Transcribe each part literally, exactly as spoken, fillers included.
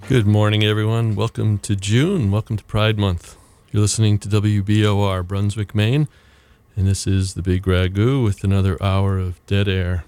Good morning, everyone. Welcome to June. Welcome to Pride Month. You're listening to W B O R, Brunswick, Maine, and this is the Big Ragu with another hour of dead air.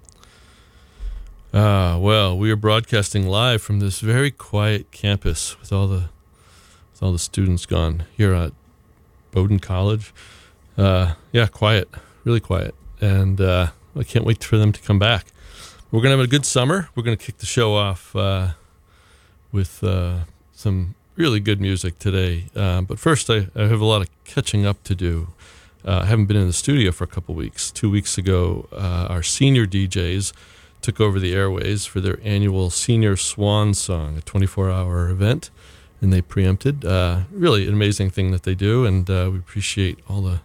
Ah, well, we are broadcasting live from this very quiet campus with all the with all the students gone here at Bowdoin College. Uh, yeah, quiet, really quiet, and uh, I can't wait for them to come back. We're gonna have a good summer. We're gonna kick the show off Uh, with uh, some really good music today. Uh, but first, I, I have a lot of catching up to do. Uh, I haven't been in the studio for a couple weeks. Two weeks ago, uh, our senior D Js took over the airways for their annual Senior Swan Song, a twenty-four hour event, and they preempted. Uh, really an amazing thing that they do, and uh, we appreciate all the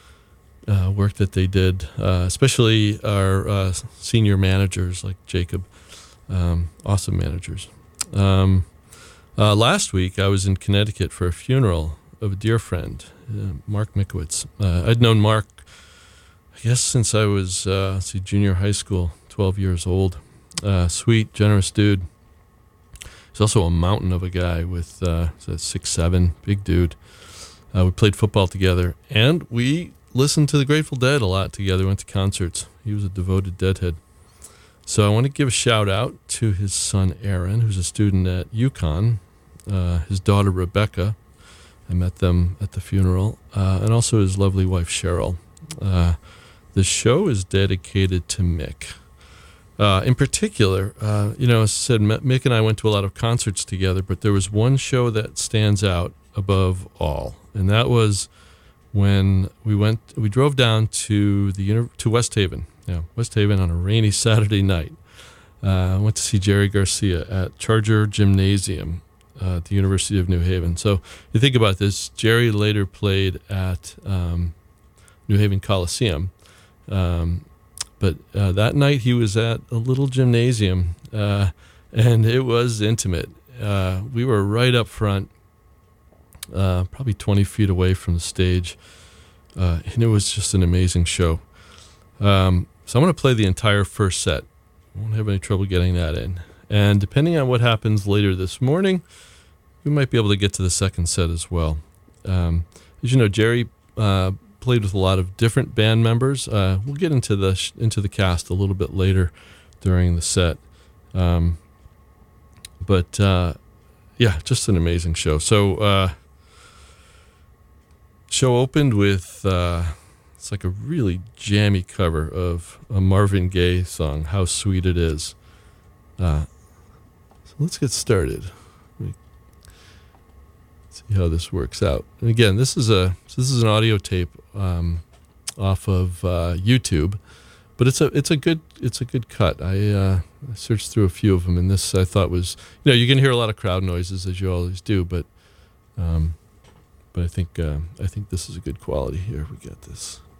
uh, work that they did, uh, especially our uh, senior managers like Jacob. Um, awesome managers. Um, uh, last week, I was in Connecticut for a funeral of a dear friend, uh, Mark Mikowitz. Uh, I'd known Mark, I guess, since I was, uh, let's see, junior high school, twelve years old. Uh, sweet, generous dude. He's also a mountain of a guy with uh, six seven, big dude. Uh, we played football together, and we listened to the Grateful Dead a lot together, went to concerts. He was a devoted Deadhead. So I want to give a shout out to his son Aaron, who's a student at UConn, uh, his daughter Rebecca. I met them at the funeral, uh, and also his lovely wife Cheryl. Uh, the show is dedicated to Mick. Uh, in particular, uh, you know, as I said, Mick and I went to a lot of concerts together, but there was one show that stands out above all, and that was when we went. We drove down to the to West Haven. Yeah, West Haven on a rainy Saturday night. I uh, went to see Jerry Garcia at Charger Gymnasium uh, at the University of New Haven. So you think about this, Jerry later played at um, New Haven Coliseum. Um, but uh, that night he was at a little gymnasium, uh, and it was intimate. Uh, we were right up front, uh, probably twenty feet away from the stage, uh, and it was just an amazing show. Um, So I'm going to play the entire first set. Won't have any trouble getting that in. And depending on what happens later this morning, we might be able to get to the second set as well. Um, as you know, Jerry uh, played with a lot of different band members. Uh, we'll get into the sh- into the cast a little bit later during the set. Um, but uh, yeah, just an amazing show. So uh, show opened with. Uh, It's like a really jammy cover of a Marvin Gaye song, How Sweet It Is. Uh, so let's get started. Let's see how this works out. And again, this is a this is an audio tape um, off of uh, YouTube, but it's a it's a good it's a good cut. I, uh, I searched through a few of them, and this I thought was, you know, you can hear a lot of crowd noises as you always do, but um, but I think uh, I think this is a good quality here. We got this.